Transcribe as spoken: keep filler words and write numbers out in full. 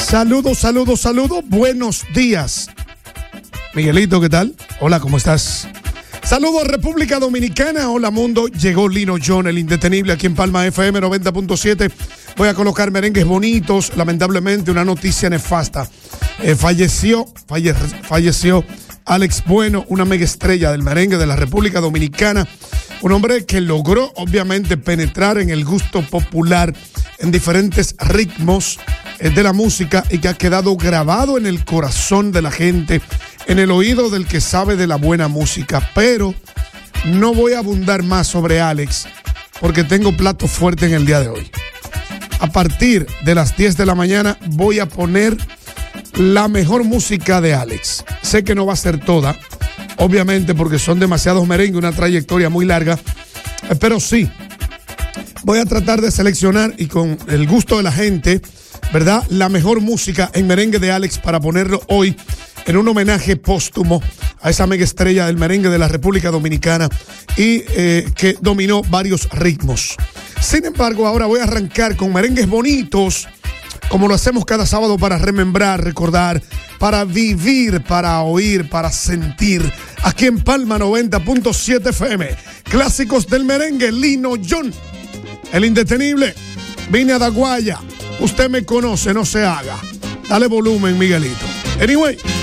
Saludos, saludos, saludos. Buenos días. Miguelito, ¿qué tal? Hola, ¿cómo estás? Saludos, República Dominicana. Hola, mundo. Llegó Lino John, el indetenible, aquí en Palma F M noventa punto siete. Voy a colocar merengues bonitos. Lamentablemente, una noticia nefasta. Eh, falleció, falle, falleció Alex Bueno, una mega estrella del merengue de la República Dominicana. Un hombre que logró, obviamente, penetrar en el gusto popular en diferentes ritmos de la música y que ha quedado grabado en el corazón de la gente, en el oído del que sabe de la buena música. Pero no voy a abundar más sobre Alex porque tengo plato fuerte en el día de hoy. A partir de las diez de la mañana voy a poner la mejor música de Alex. Sé que no va a ser toda, obviamente, porque son demasiados merengues, una trayectoria muy larga, pero sí, voy a tratar de seleccionar y con el gusto de la gente, ¿verdad?, la mejor música en merengue de Alex para ponerlo hoy en un homenaje póstumo a esa mega estrella del merengue de la República Dominicana y eh, que dominó varios ritmos. Sin embargo, ahora voy a arrancar con merengues bonitos, como lo hacemos cada sábado, para remembrar, recordar, para vivir, para oír, para sentir. Aquí en Palma noventa punto siete F M. Clásicos del merengue, Lino John, el indetenible. Vine a Daguaya. Usted me conoce, no se haga. Dale volumen, Miguelito. Anyway.